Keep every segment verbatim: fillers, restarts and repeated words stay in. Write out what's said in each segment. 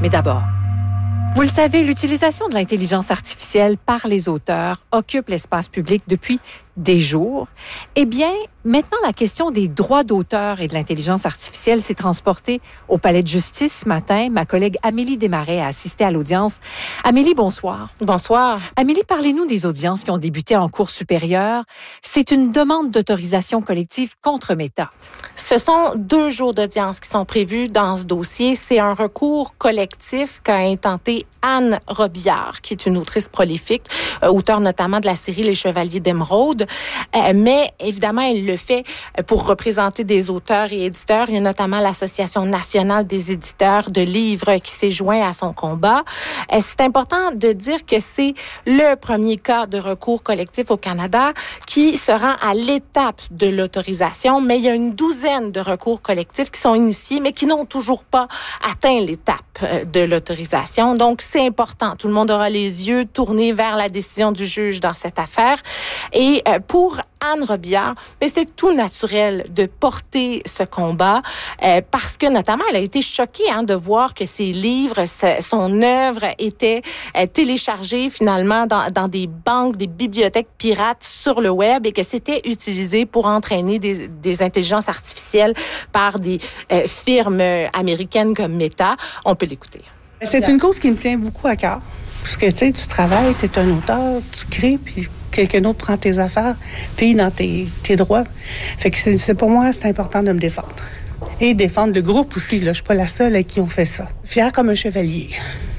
Mais d'abord, vous le savez, l'utilisation de l'intelligence artificielle par les auteurs occupe l'espace public depuis des jours. Eh bien, maintenant, la question des droits d'auteur et de l'intelligence artificielle s'est transportée au Palais de justice ce matin. Ma collègue Amélie Desmarais a assisté à l'audience. Amélie, bonsoir. Bonsoir. Amélie, parlez-nous des audiences qui ont débuté en Cour supérieure. C'est une demande d'autorisation collective contre Meta. Ce sont deux jours d'audience qui sont prévus dans ce dossier. C'est un recours collectif qu'a intenté Anne Robillard, qui est une autrice prolifique, euh, auteure notamment de la série Les Chevaliers d'Émeraude. Euh, mais évidemment, elle le fait pour représenter des auteurs et éditeurs. Il y a notamment l'Association nationale des éditeurs de livres qui s'est joint à son combat. Euh, c'est important de dire que c'est le premier cas de recours collectif au Canada qui se rend à l'étape de l'autorisation, mais il y a une douzaine de recours collectifs qui sont initiés, mais qui n'ont toujours pas atteint l'étape de l'autorisation. Donc, c'est important. Tout le monde aura les yeux tournés vers la décision du juge dans cette affaire. Et euh, pour Anne Robillard, mais c'était tout naturel de porter ce combat euh, parce que, notamment, elle a été choquée hein, de voir que ses livres, son œuvre était euh, téléchargée finalement dans, dans des banques, des bibliothèques pirates sur le web et que c'était utilisé pour entraîner des, des intelligences artificielles par des euh, firmes américaines comme Meta. On peut l'écouter. C'est une cause qui me tient beaucoup à cœur. Parce que, tu sais, tu travailles, tu es un auteur, tu crées, puis quelqu'un d'autre prend tes affaires, puis dans tes, tes droits. Fait que c'est, c'est, pour moi, c'est important de me défendre. Et défendre le groupe aussi, là. Je suis pas la seule à qui on fait ça. Fière comme un chevalier.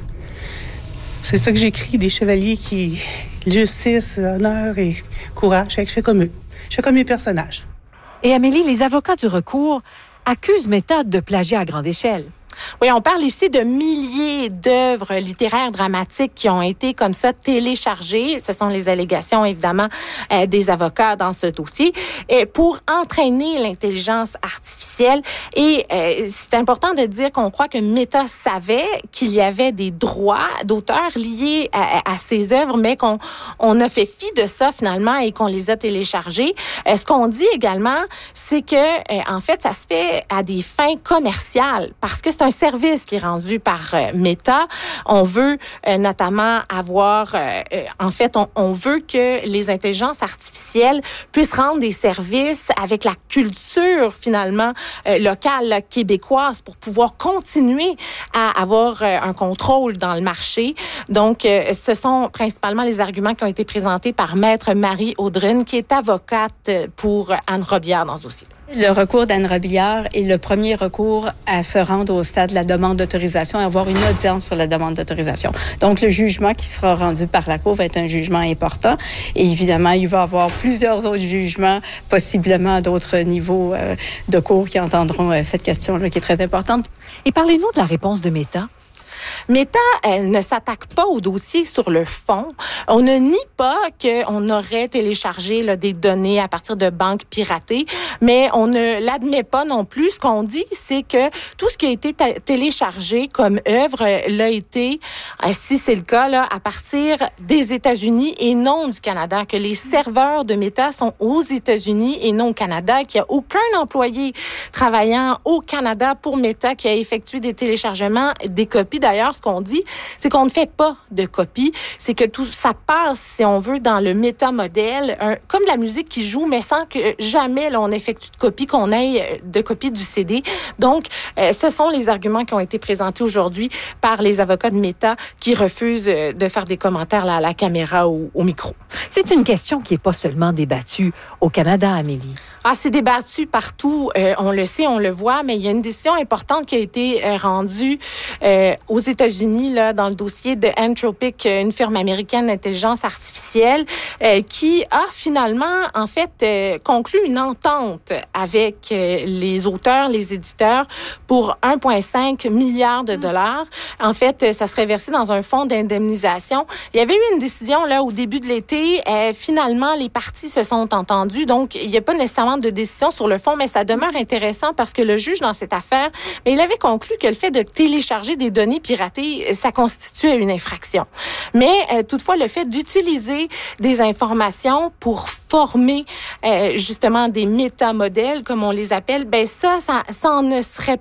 C'est ça que j'écris, des chevaliers qui... Justice, honneur et courage. Fait que je fais comme eux. Je fais comme mes personnages. Et Amélie, les avocats du recours accusent Meta de plagiat à grande échelle. Oui, on parle ici de milliers d'œuvres littéraires dramatiques qui ont été comme ça téléchargées. Ce sont les allégations, évidemment, euh, des avocats dans ce dossier, et pour entraîner l'intelligence artificielle. Et euh, c'est important de dire qu'on croit que Meta savait qu'il y avait des droits d'auteur liés à, à ces œuvres, mais qu'on on a fait fi de ça finalement et qu'on les a téléchargées. Euh, ce qu'on dit également, c'est que euh, en fait, ça se fait à des fins commerciales parce que c'est un un service qui est rendu par euh, Meta. On veut euh, notamment avoir, euh, euh, en fait, on, on veut que les intelligences artificielles puissent rendre des services avec la culture finalement euh, locale là, québécoise pour pouvoir continuer à avoir euh, un contrôle dans le marché. Donc, euh, ce sont principalement les arguments qui ont été présentés par Maître Marie Audrine, qui est avocate pour Anne Robillard dans ce dossier. Le recours d'Anne Robillard est le premier recours à se rendre au stade de la demande d'autorisation et avoir une audience sur la demande d'autorisation. Donc, le jugement qui sera rendu par la Cour va être un jugement important. Et évidemment, il va y avoir plusieurs autres jugements, possiblement à d'autres niveaux euh, de cours qui entendront euh, cette question-là qui est très importante. Et parlez-nous de la réponse de Meta. Meta, elle ne s'attaque pas au dossier sur le fond. On ne nie pas qu'on aurait téléchargé là, des données à partir de banques piratées, mais on ne l'admet pas non plus. Ce qu'on dit, c'est que tout ce qui a été t- téléchargé comme œuvre l'a été, si c'est le cas, là, à partir des États-Unis et non du Canada, que les serveurs de Meta sont aux États-Unis et non au Canada, qu'il n'y a aucun employé travaillant au Canada pour Meta qui a effectué des téléchargements, des copies. D'ailleurs, ce qu'on dit, c'est qu'on ne fait pas de copies. C'est que tout ça passe, si on veut, dans le métamodèle, un, comme de la musique qui joue, mais sans que jamais là, on effectue de copies, qu'on ait de copies du C D. Donc, euh, ce sont les arguments qui ont été présentés aujourd'hui par les avocats de Meta qui refusent de faire des commentaires là, à la caméra ou au micro. C'est une question qui n'est pas seulement débattue au Canada, Amélie. Ah, c'est débattu partout, euh, on le sait, on le voit, mais il y a une décision importante qui a été euh, rendue euh, aux États-Unis là dans le dossier de Anthropic, une firme américaine d'intelligence artificielle, euh, qui a finalement en fait euh, conclu une entente avec euh, les auteurs, les éditeurs pour un virgule cinq milliard de dollars. En fait, euh, ça serait versé dans un fonds d'indemnisation. Il y avait eu une décision là au début de l'été. Euh, finalement, les parties se sont entendues, donc il n'y a pas nécessairement de décision sur le fond, mais ça demeure intéressant parce que le juge, dans cette affaire, mais il avait conclu que le fait de télécharger des données piratées, ça constituait une infraction. Mais euh, toutefois, le fait d'utiliser des informations pour former euh, justement des métamodèles, comme on les appelle, ben ça, ça, ça en ne serait